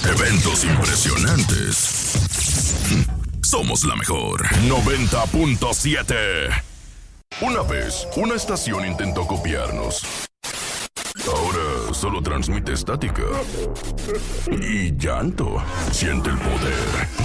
Eventos impresionantes. Somos la mejor. 90.7. Una vez, una estación intentó copiarnos. Ahora solo transmite estática y llanto. Siente el poder.